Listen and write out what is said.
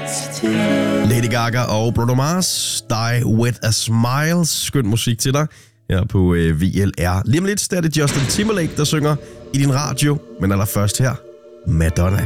Lady Gaga og Bruno Mars, Die With A Smile. Skøn musik til dig her på VLR. Lige om lidt, der er det Justin Timberlake, der synger i din radio. Men allerførst her, Madonna.